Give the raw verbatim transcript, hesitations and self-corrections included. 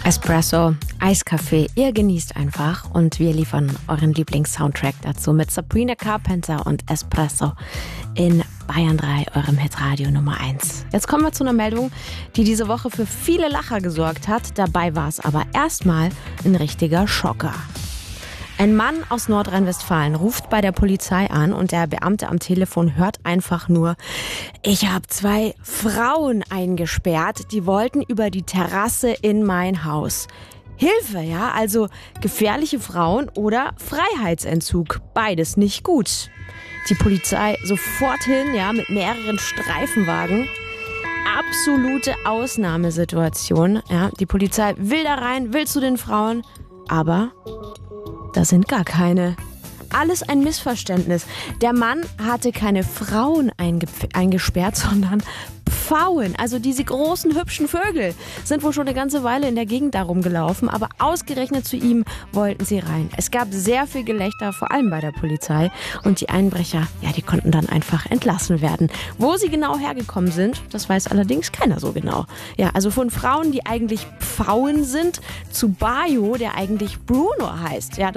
Espresso, Eiskaffee, ihr genießt einfach und wir liefern euren Lieblings-Soundtrack dazu mit Sabrina Carpenter und Espresso in Bayern drei, eurem Hitradio Nummer eins. Jetzt kommen wir zu einer Meldung, die diese Woche für viele Lacher gesorgt hat. Dabei war es aber erstmal ein richtiger Schocker. Ein Mann aus Nordrhein-Westfalen ruft bei der Polizei an und der Beamte am Telefon hört einfach nur: Ich habe zwei Frauen eingesperrt, die wollten über die Terrasse in mein Haus. Hilfe, ja, also gefährliche Frauen oder Freiheitsentzug, beides nicht gut. Die Polizei sofort hin, ja, mit mehreren Streifenwagen. Absolute Ausnahmesituation, ja. Die Polizei will da rein, will zu den Frauen, aber da sind gar keine. Alles ein Missverständnis. Der Mann hatte keine Frauen einge- eingesperrt, sondern Pfauen. Also diese großen, hübschen Vögel sind wohl schon eine ganze Weile in der Gegend darum gelaufen, aber ausgerechnet zu ihm wollten sie rein. Es gab sehr viel Gelächter, vor allem bei der Polizei. Und die Einbrecher, ja, die konnten dann einfach entlassen werden. Wo sie genau hergekommen sind, das weiß allerdings keiner so genau. Ja, also von Frauen, die eigentlich Pfauen sind, zu Bayo, der eigentlich Bruno heißt. Ja,